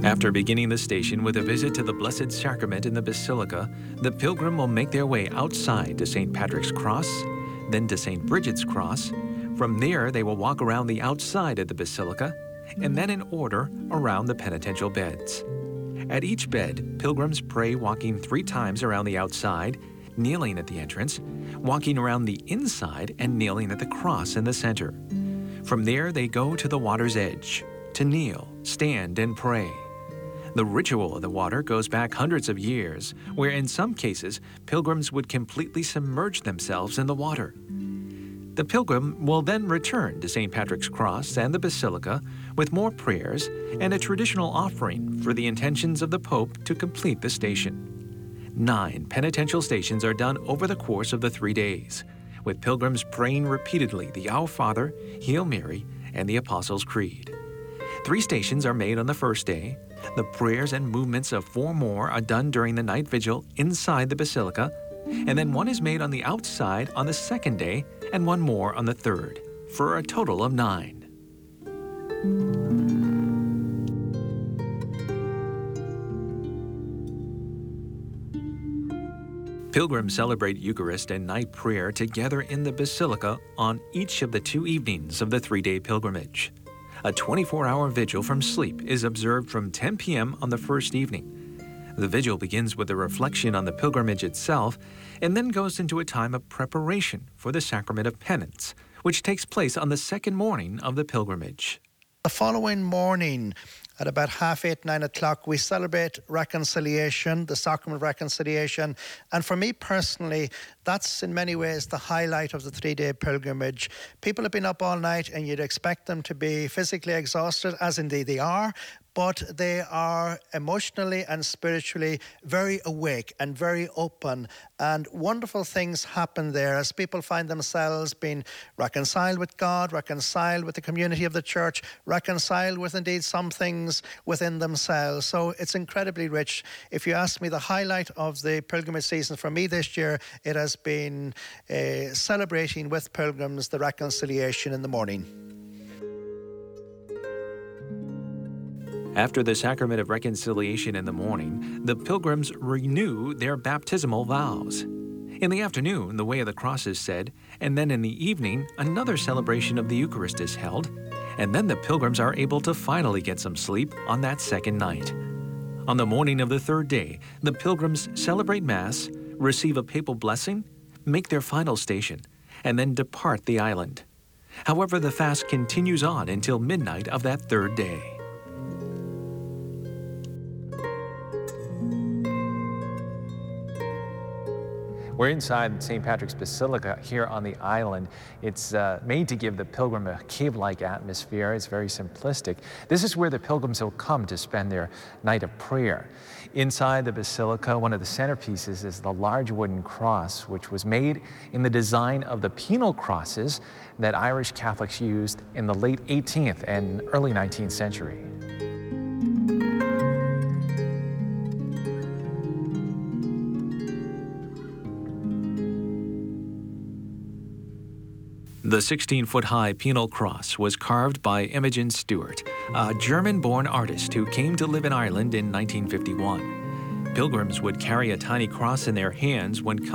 After beginning the station with a visit to the Blessed Sacrament in the Basilica, the pilgrim will make their way outside to St. Patrick's Cross, then to St. Bridget's Cross. From there, they will walk around the outside of the Basilica, and then in order around the penitential beds. At each bed, pilgrims pray walking 3 times around the outside, kneeling at the entrance, walking around the inside, and kneeling at the cross in the center. From there, they go to the water's edge to kneel, stand, and pray. The ritual of the water goes back hundreds of years, where in some cases, pilgrims would completely submerge themselves in the water. The pilgrim will then return to St. Patrick's Cross and the Basilica with more prayers and a traditional offering for the intentions of the Pope to complete the station. 9 penitential stations are done over the course of the 3 days, with pilgrims praying repeatedly the Our Father, Hail Mary, and the Apostles' Creed. 3 stations are made on the first day. The prayers and movements of 4 more are done during the night vigil inside the Basilica, and then 1 is made on the outside on the second day and 1 more on the third, for a total of 9. Pilgrims celebrate Eucharist and night prayer together in the Basilica on each of the 2 evenings of the 3-day pilgrimage. A 24-hour vigil from sleep is observed from 10 p.m. on the first evening. The vigil begins with a reflection on the pilgrimage itself and then goes into a time of preparation for the Sacrament of Penance, which takes place on the second morning of the pilgrimage. The following morning, at about 8:30, 9 o'clock, we celebrate reconciliation, the Sacrament of Reconciliation. And for me personally, that's in many ways the highlight of the 3-day pilgrimage. People have been up all night and you'd expect them to be physically exhausted, as indeed they are, but they are emotionally and spiritually very awake and very open. And wonderful things happen there as people find themselves being reconciled with God, reconciled with the community of the church, reconciled with indeed some things within themselves. So it's incredibly rich. If you ask me, the highlight of the pilgrimage season for me this year, it has been celebrating with pilgrims the reconciliation in the morning. After the Sacrament of Reconciliation in the morning, the pilgrims renew their baptismal vows. In the afternoon, the Way of the Cross is said, and then in the evening, another celebration of the Eucharist is held, and then the pilgrims are able to finally get some sleep on that second night. On the morning of the 3rd day, the pilgrims celebrate Mass, receive a papal blessing, make their final station, and then depart the island. However, the fast continues on until midnight of that 3rd day. We're inside St. Patrick's Basilica here on the island. It's made to give the pilgrim a cave-like atmosphere. It's very simplistic. This is where the pilgrims will come to spend their night of prayer. Inside the Basilica, one of the centerpieces is the large wooden cross, which was made in the design of the penal crosses that Irish Catholics used in the late 18th and early 19th century. The 16-foot-high penal cross was carved by Imogen Stewart, a German-born artist who came to live in Ireland in 1951. Pilgrims would carry a tiny cross in their hands when coming